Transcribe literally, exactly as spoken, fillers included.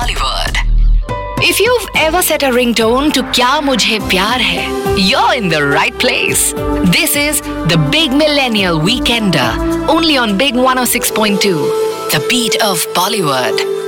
Bollywood. If you've ever set a ringtone to Kya Mujhe Pyar Hai, you're in the right place. This is the Big Millennial Weekender, only on Big one oh six point two, the beat of Bollywood.